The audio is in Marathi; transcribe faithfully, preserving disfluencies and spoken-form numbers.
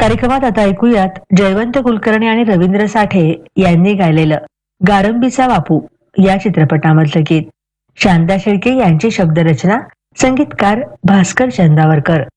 कार्यक्रमात आता ऐकूयात जयवंत कुलकर्णी आणि रवींद्र साठे यांनी गायलेलं गारंबीचा बापू या चित्रपटामधलं गीत. शांता शेळके यांची शब्दरचना, संगीतकार भास्कर चंदावरकर.